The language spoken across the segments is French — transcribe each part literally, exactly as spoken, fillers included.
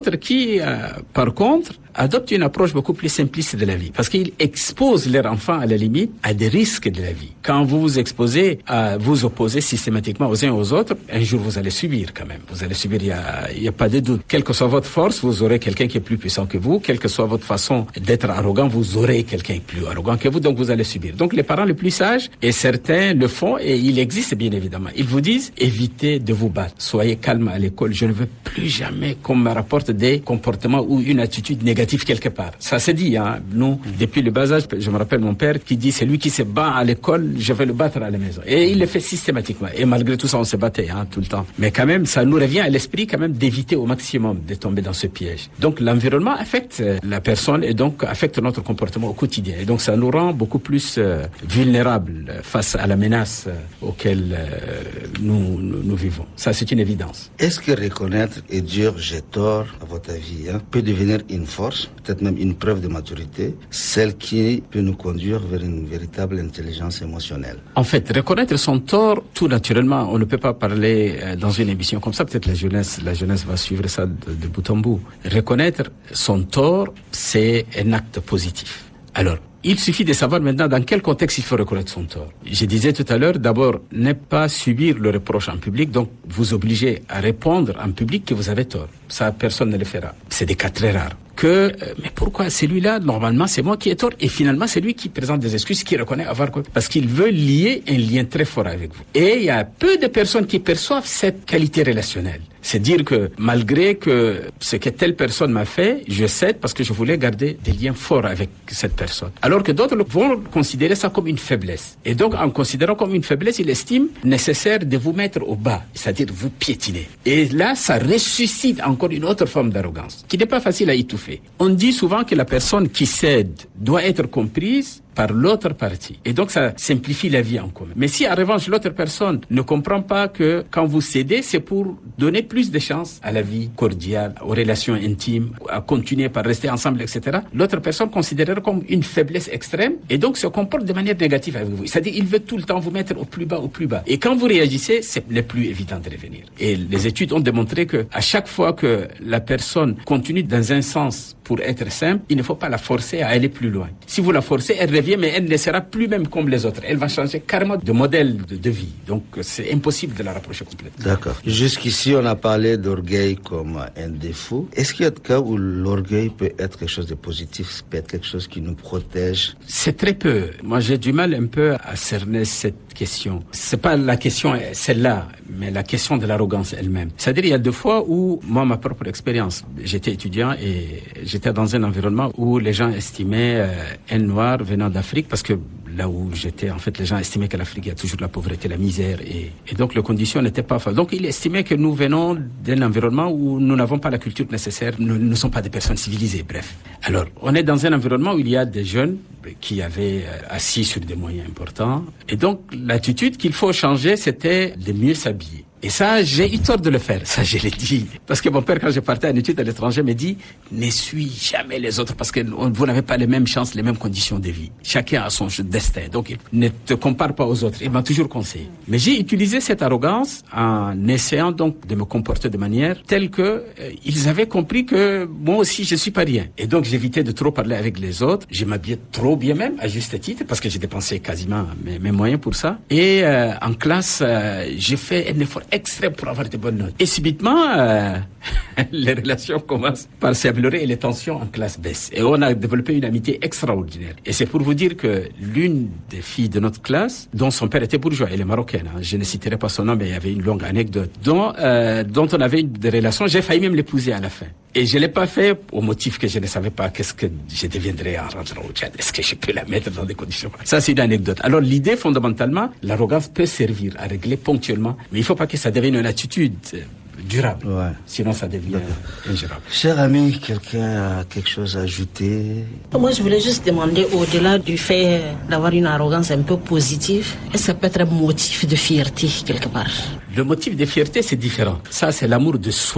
d'autres qui, euh, par contre, adoptent une approche beaucoup plus simpliste de la vie, parce qu'ils exposent leurs enfants, à la limite, à des risques de la vie. Quand vous vous exposez à vous opposer systématiquement aux uns aux autres, un jour vous allez subir quand même. Vous allez subir, il y a, il y a pas de doute. Quelle que soit votre force, vous aurez quelqu'un qui est plus puissant que vous. Quelle que soit votre façon d'être arrogant, vous aurez quelqu'un plus arrogant que vous, donc vous allez subir. Donc les parents les plus sages, et certains le font, et il existe bien évidemment, ils vous disent, évitez de vous battre. Soyez calme à l'école. Je ne veux plus jamais qu'on me rapporte des comportements ou une attitude négative quelque part. Ça se dit, hein. Nous, depuis le bas âge, je me rappelle mon père qui dit, c'est lui qui se bat à l'école, je vais le battre à la maison. Et il le fait systématiquement. Et malgré tout ça, on se battait, hein, tout le temps. Mais quand même, ça nous revient à l'esprit quand même d'éviter au maximum de tomber dans ce piège. Donc l'environnement affecte la personne et donc affecte notre comportement au quotidien. Et donc ça nous rend beaucoup plus euh, vulnérables face à la menace euh, auquel euh, nous, nous, nous vivons. Ça, c'est une évidence. Est-ce que reconnaître et dire j'ai tort, à votre avis, hein, peut devenir une force, peut-être même une preuve de maturité, celle qui peut nous conduire vers une véritable intelligence émotionnelle? En fait, reconnaître son tort, tout naturellement, on ne peut pas parler euh, dans une émission comme ça, peut-être la jeunesse, la jeunesse va suivre ça de, de bout en bout. Reconnaître son tort, c'est un acte positif. Alors, il suffit de savoir maintenant dans quel contexte il faut reconnaître son tort. Je disais tout à l'heure, d'abord, ne pas subir le reproche en public, donc vous obligez à répondre en public que vous avez tort. Ça, personne ne le fera. C'est des cas très rares. Que, euh, mais pourquoi celui-là, normalement, c'est moi qui ai tort, et finalement, c'est lui qui présente des excuses, qui reconnaît avoir quoi. Parce qu'il veut lier un lien très fort avec vous. Et il y a peu de personnes qui perçoivent cette qualité relationnelle. C'est dire que malgré que ce que telle personne m'a fait, je cède parce que je voulais garder des liens forts avec cette personne. Alors que d'autres vont considérer ça comme une faiblesse. Et donc, en considérant comme une faiblesse, ils estiment nécessaire de vous mettre au bas, c'est-à-dire vous piétiner. Et là, ça ressuscite encore une autre forme d'arrogance, qui n'est pas facile à étouffer. On dit souvent que la personne qui cède doit être comprise par l'autre partie. Et donc, ça simplifie la vie en commun. Mais si, en revanche, l'autre personne ne comprend pas que quand vous cédez, c'est pour donner plus de chance à la vie cordiale, aux relations intimes, à continuer par rester ensemble, et cetera, l'autre personne considérera comme une faiblesse extrême et donc se comporte de manière négative avec vous. C'est-à-dire, il veut tout le temps vous mettre au plus bas, au plus bas. Et quand vous réagissez, c'est le plus évident de revenir. Et les études ont démontré que à chaque fois que la personne continue dans un sens pour être simple, il ne faut pas la forcer à aller plus loin. Si vous la forcez, elle revient, mais elle ne sera plus même comme les autres. Elle va changer carrément de modèle de, de vie. Donc, c'est impossible de la rapprocher complètement. D'accord. Jusqu'ici, on a parlé d'orgueil comme un défaut. Est-ce qu'il y a des cas où l'orgueil peut être quelque chose de positif, peut être quelque chose qui nous protège? C'est très peu. Moi, j'ai du mal un peu à cerner cette question. C'est pas la question celle-là, mais la question de l'arrogance elle-même. C'est-à-dire, il y a deux fois où, moi, ma propre expérience, j'étais étudiant et j'étais dans un environnement où les gens estimaient euh, un noir venant d'Afrique, parce que là où j'étais, en fait, les gens estimaient qu'à l'Afrique, il y a toujours la pauvreté, la misère, et, et donc les conditions n'étaient pas favorables. Donc, ils estimaient que nous venons d'un environnement où nous n'avons pas la culture nécessaire, nous ne sommes pas des personnes civilisées, bref. Alors, on est dans un environnement où il y a des jeunes qui avaient euh, assis sur des moyens importants, et donc l'attitude qu'il faut changer, c'était de mieux s'habiller. Et ça, j'ai eu tort de le faire. Ça, je l'ai dit. Parce que mon père, quand je partais en études à l'étranger, me dit, ne suis jamais les autres parce que vous n'avez pas les mêmes chances, les mêmes conditions de vie. Chacun a son destin. Donc, ne te compare pas aux autres. Il m'a toujours conseillé. Mais j'ai utilisé cette arrogance en essayant donc de me comporter de manière telle que euh, ils avaient compris que moi aussi, je suis pas rien. Et donc, j'évitais de trop parler avec les autres. Je m'habillais trop bien même, à juste titre, parce que j'ai dépensé quasiment mes, mes moyens pour ça. Et euh, en classe, euh, j'ai fait un effort extrême pour avoir de bonnes notes. Et subitement, euh, les relations commencent par s'améliorer et les tensions en classe baissent. Et on a développé une amitié extraordinaire. Et c'est pour vous dire que l'une des filles de notre classe, dont son père était bourgeois, elle est marocaine, hein, je ne citerai pas son nom, mais il y avait une longue anecdote, dont, euh, dont on avait une, des relations, j'ai failli même l'épouser à la fin. Et je l'ai pas fait au motif que je ne savais pas qu'est-ce que je deviendrais en rentrant au Tchad. Est-ce que je peux la mettre dans des conditions? Ça, c'est une anecdote. Alors, l'idée, fondamentalement, l'arrogance peut servir à régler ponctuellement, mais il faut pas que ça devienne une attitude durable. Ouais. Sinon, ça devient ingérable. Cher ami, quelqu'un a quelque chose à ajouter? Moi, je voulais juste demander, au-delà du fait d'avoir une arrogance un peu positive, est-ce que ça peut être un motif de fierté quelque part? Le motif de fierté, c'est différent. Ça, c'est l'amour de soi.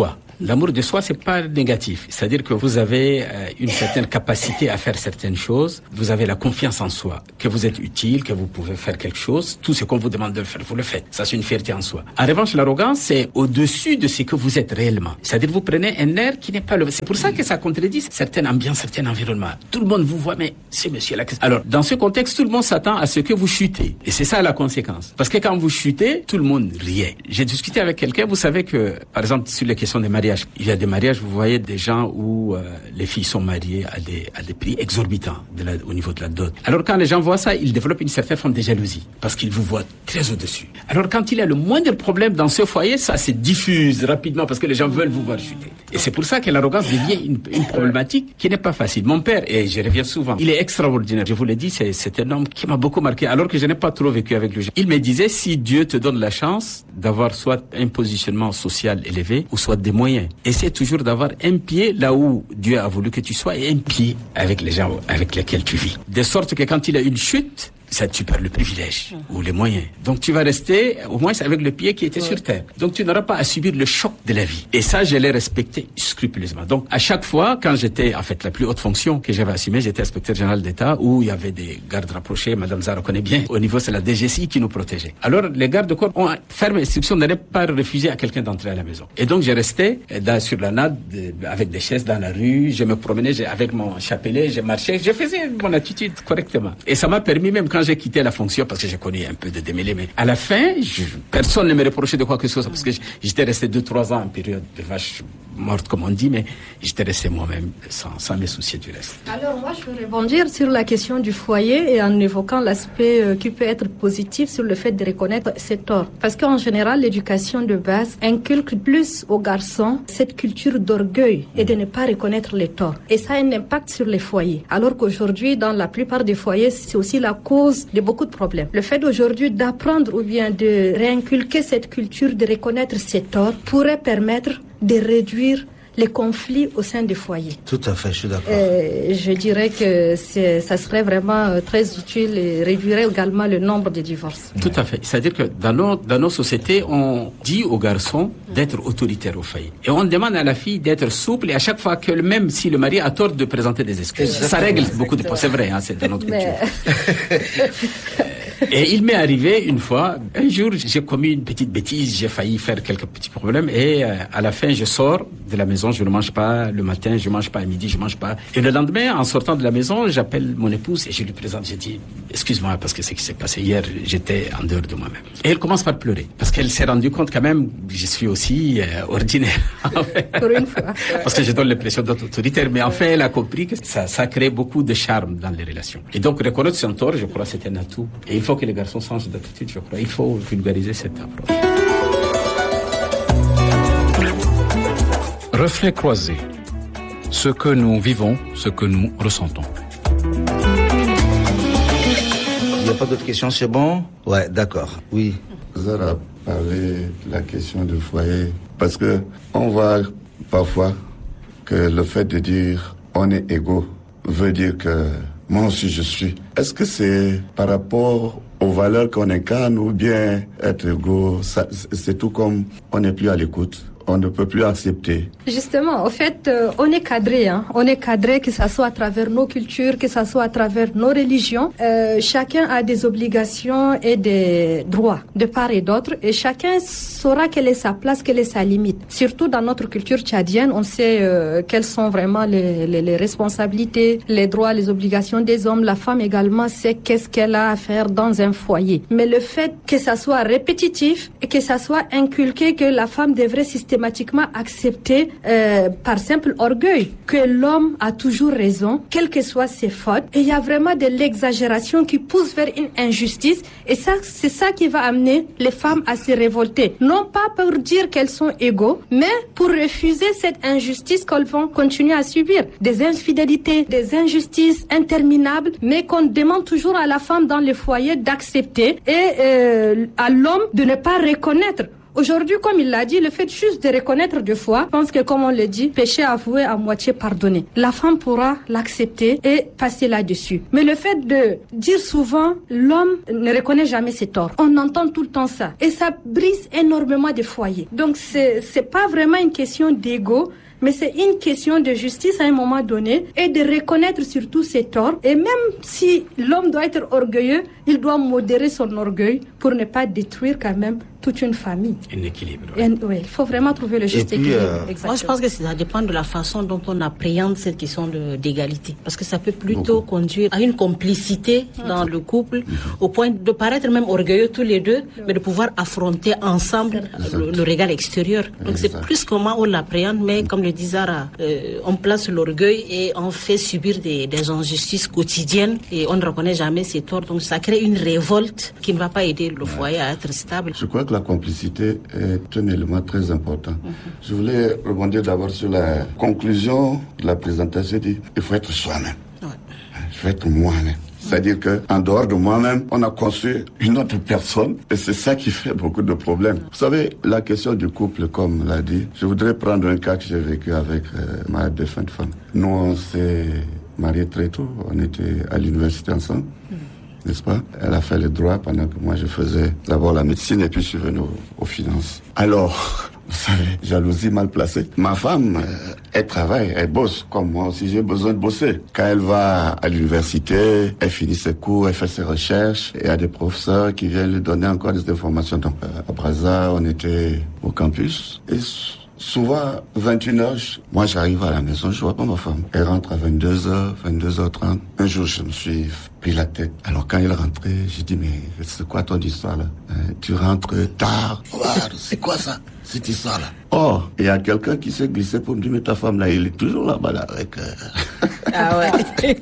L'amour de soi, c'est pas négatif. C'est-à-dire que vous avez euh, une certaine capacité à faire certaines choses. Vous avez la confiance en soi, que vous êtes utile, que vous pouvez faire quelque chose. Tout ce qu'on vous demande de le faire, vous le faites. Ça, c'est une fierté en soi. En revanche, l'arrogance, c'est au-dessus de ce que vous êtes réellement. C'est-à-dire, vous prenez un air qui n'est pas le... C'est pour ça que ça contredit certaines ambiances, certains environnements. Tout le monde vous voit, mais c'est monsieur là. Alors, dans ce contexte, tout le monde s'attend à ce que vous chutez. Et c'est ça la conséquence. Parce que quand vous chutez, tout le monde riait. J'ai discuté avec quelqu'un, vous savez que, par exemple, sur les questions des mariages, il y a des mariages, vous voyez des gens où euh, les filles sont mariées à des, à des prix exorbitants de la, au niveau de la dot. Alors, quand les gens voient ça, ils développent une certaine forme de jalousie. Parce qu'ils vous voient très au-dessus. Alors, quand il y a le moindre problème dans ce foyer, ça se diffuse rapidement parce que les gens veulent vous voir chuter. Et c'est pour ça que l'arrogance devient une, une problématique qui n'est pas facile. Mon père, et je reviens souvent, il est extraordinaire. Je vous l'ai dit, c'est, c'est un homme qui m'a beaucoup marqué, alors que je n'ai pas trop vécu avec lui. Il me disait, si Dieu te donne la chance d'avoir soit un positionnement social élevé, ou soit des moyens, essaie toujours d'avoir un pied là où Dieu a voulu que tu sois et un pied avec les gens avec lesquels tu vis. De sorte que quand il a une chute, ça tu perds le privilège ou les moyens. Donc tu vas rester au moins avec le pied qui était ouais. sur terre. Donc tu n'auras pas à subir le choc de la vie. Et ça, je l'ai respecté scrupuleusement. Donc à chaque fois, quand j'étais, en fait, la plus haute fonction que j'avais assumée, j'étais inspecteur général d'État où il y avait des gardes rapprochés, Madame Zara connaît bien, au niveau c'est la D G C I qui nous protégeait. Alors les gardes de corps ont ferme instruction de ne pas refuser à quelqu'un d'entrer à la maison. Et donc je restais dans, sur la natte de, avec des chaises dans la rue, je me promenais j'ai, avec mon chapelet, je marchais, je faisais mon attitude correctement. Et ça m'a permis même quand j'ai quitté la fonction, parce que j'ai connu un peu de démêlés, mais à la fin, je, personne ne me reprochait de quoi que ce soit, parce que j'étais resté deux, trois ans en période de vache morte, comme on dit, mais j'étais resté moi-même sans, sans me soucier du reste. Alors moi, je veux rebondir sur la question du foyer et en évoquant l'aspect euh, qui peut être positif sur le fait de reconnaître ses torts. Parce qu'en général, l'éducation de base inculque plus aux garçons cette culture d'orgueil et de ne pas reconnaître les torts. Et ça a un impact sur les foyers. Alors qu'aujourd'hui, dans la plupart des foyers, c'est aussi la cause de beaucoup de problèmes. Le fait d'aujourd'hui d'apprendre ou bien de réinculquer cette culture de reconnaître ses torts pourrait permettre de réduire les conflits au sein des foyers. Tout à fait, je suis d'accord. Euh, je dirais que c'est, ça serait vraiment très utile et réduirait également le nombre de divorces. Tout à fait. C'est-à-dire que dans nos, dans nos sociétés, on dit aux garçons d'être autoritaires au foyer. Et on demande à la fille d'être souple et à chaque fois que même si le mari a tort de présenter des excuses. Exactement. Ça règle beaucoup de problèmes. C'est vrai, hein, c'est dans notre culture. Et il m'est arrivé une fois, un jour, j'ai commis une petite bêtise, j'ai failli faire quelques petits problèmes et euh, à la fin, je sors de la maison, je ne mange pas le matin, je ne mange pas à midi, je ne mange pas. Et le lendemain, en sortant de la maison, j'appelle mon épouse et je lui présente, j'ai dit, excuse-moi parce que ce qui s'est passé hier, j'étais en dehors de moi-même. Et elle commence par pleurer parce qu'elle s'est rendue compte quand même, je suis aussi euh, ordinaire. Pour une fois. Parce que je donne l'impression d'être autoritaire, mais enfin, elle a compris que ça, ça crée beaucoup de charme dans les relations. Et donc, reconnaître son tort, je crois, c'est un atout. Et il faut que les garçons changent d'attitude, je crois. Il faut vulgariser cette approche. Reflets croisés. Ce que nous vivons, ce que nous ressentons. Il n'y a pas d'autres questions, c'est bon? Ouais, d'accord. Oui. Zara a parlé de la question du foyer. Parce que on voit parfois que le fait de dire on est égaux veut dire que moi aussi je suis. Est-ce que c'est par rapport aux valeurs qu'on incarne ou bien être égaux, ça, c'est tout comme on n'est plus à l'écoute? On ne peut plus accepter. Justement, au fait, euh, on est cadré, hein. On est cadré, que ça soit à travers nos cultures, que ça soit à travers nos religions. Euh, chacun a des obligations et des droits de part et d'autre, et chacun saura quelle est sa place, quelle est sa limite. Surtout dans notre culture tchadienne, on sait euh, quelles sont vraiment les, les, les responsabilités, les droits, les obligations des hommes. La femme également sait qu'est-ce qu'elle a à faire dans un foyer. Mais le fait que ça soit répétitif et que ça soit inculqué que la femme devrait systématiquement systématiquement accepté euh, par simple orgueil que l'homme a toujours raison, quelles que soient ses fautes. Et il y a vraiment de l'exagération qui pousse vers une injustice. Et ça, c'est ça qui va amener les femmes à se révolter. Non pas pour dire qu'elles sont égaux, mais pour refuser cette injustice qu'elles vont continuer à subir. Des infidélités, des injustices interminables, mais qu'on demande toujours à la femme dans le foyer d'accepter et euh, à l'homme de ne pas reconnaître Aujourd'hui, comme il l'a dit, le fait juste de reconnaître deux fois, je pense que comme on le dit, péché avoué à moitié pardonné. La femme pourra l'accepter et passer là-dessus. Mais le fait de dire souvent, l'homme ne reconnaît jamais ses torts. On entend tout le temps ça. Et ça brise énormément de foyers. Donc c'est, c'est pas vraiment une question d'ego, mais c'est une question de justice à un moment donné et de reconnaître surtout ses torts. Et même si l'homme doit être orgueilleux, il doit modérer son orgueil pour ne pas détruire quand même toute une famille. Un équilibre. Oui, ouais, il faut vraiment trouver le juste puis, équilibre. Euh... Moi, je pense que ça dépend de la façon dont on appréhende cette question de, d'égalité. Parce que ça peut plutôt Beaucoup. conduire à une complicité dans le couple, au point de paraître même orgueilleux tous les deux, mais de pouvoir affronter ensemble le, le regard extérieur. Donc exact. C'est plus comment on l'appréhende, mais comme le dit Zara, euh, on place l'orgueil et on fait subir des, des injustices quotidiennes et on ne reconnaît jamais ses torts. Donc ça crée une révolte qui ne va pas aider le foyer à être stable. Je crois que la complicité est un élément très important. Mm-hmm. Je voulais rebondir d'abord sur la conclusion de la présentation. Dit, il faut être soi-même. Ouais. Il faut être moi-même. C'est-à-dire qu'en dehors de moi-même, on a construit une autre personne et c'est ça qui fait beaucoup de problèmes. Vous savez, la question du couple, comme l'a dit, je voudrais prendre un cas que j'ai vécu avec euh, ma défunte femme. Nous, on s'est mariés très tôt, on était à l'université ensemble. Mm. N'est-ce pas? Elle a fait le droit pendant que moi je faisais d'abord la médecine et puis je suis venu aux, aux finances. Alors, vous savez, jalousie mal placée. Ma femme, euh, elle travaille, elle bosse, comme moi aussi j'ai besoin de bosser. Quand elle va à l'université, elle finit ses cours, elle fait ses recherches, et il y a des professeurs qui viennent lui donner encore des informations. Donc, euh, à Brazza, on était au campus, et souvent, vingt et une heures, moi j'arrive à la maison, je vois pas ma femme. Elle rentre à vingt-deux heures, vingt-deux heures trente. Un jour, je me suis pris la tête. Alors quand il rentrait, j'ai dit, mais c'est quoi ton histoire là? hein, Tu rentres tard. Oh, c'est quoi ça, cette histoire là? Oh, il y a quelqu'un qui s'est glissé pour me dire, mais ta femme là, il est toujours là-bas là avec... Euh... Ah ouais.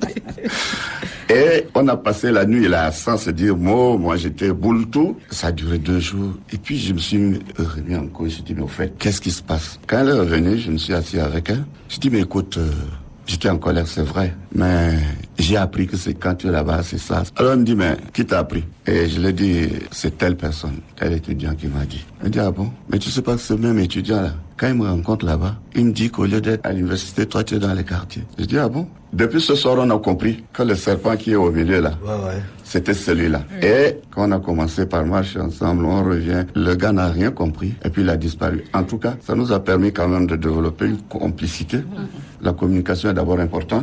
Et on a passé la nuit là sans se dire mot. Moi j'étais boule tout. Ça a duré deux jours. Et puis je me suis remis en cause. Je dit mais au fait, qu'est-ce qui se passe? Quand elle est revenue, je me suis assis avec elle. Je dit mais écoute, euh, j'étais en colère, c'est vrai. Mais j'ai appris que c'est quand tu es là-bas, c'est ça. Alors elle me dit mais qui t'a appris? Et je lui ai dit c'est telle personne, tel étudiant qui m'a dit. Elle me dit ah bon? Mais tu sais pas que ce même étudiant là, quand il me rencontre là-bas, il me dit qu'au lieu d'être à l'université, toi tu es dans les quartiers. Je dis ah bon? Depuis ce soir, on a compris que le serpent qui est au milieu là, ouais, ouais. c'était celui-là. Mmh. Et quand on a commencé par marcher ensemble, on revient, le gars n'a rien compris et puis il a disparu. En tout cas, ça nous a permis quand même de développer une complicité. Mmh. La communication est d'abord importante.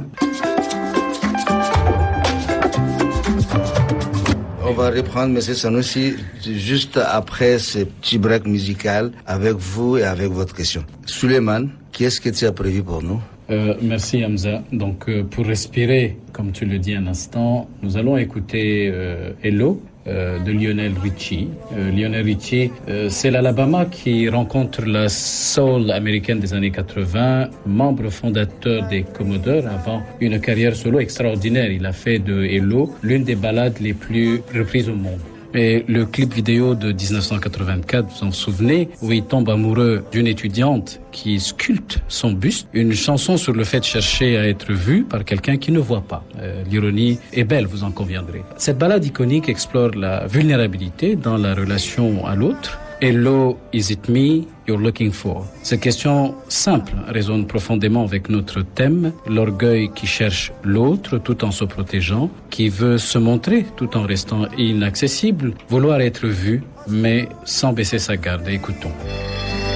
On va reprendre, M. Sanoussi, juste après ce petit break musical avec vous et avec votre question. Suleiman, qu'est-ce que tu as prévu pour nous? Euh, merci Hamza. Donc euh, pour respirer, comme tu le dis un instant, nous allons écouter euh, Hello euh, de Lionel Richie. Euh, Lionel Richie, euh, c'est l'Alabama qui rencontre la soul américaine des années quatre-vingts, membre fondateur des Commodores avant une carrière solo extraordinaire. Il a fait de Hello l'une des ballades les plus reprises au monde. Et le clip vidéo de dix-neuf cent quatre-vingt-quatre, vous en souvenez, où il tombe amoureux d'une étudiante qui sculpte son buste, une chanson sur le fait de chercher à être vu par quelqu'un qui ne voit pas. Euh, l'ironie est belle, vous en conviendrez. Cette ballade iconique explore la vulnérabilité dans la relation à l'autre. Hello, is it me you're looking for? Cette question simple résonne profondément avec notre thème, l'orgueil qui cherche l'autre tout en se protégeant, qui veut se montrer tout en restant inaccessible, vouloir être vu mais sans baisser sa garde. Écoutons.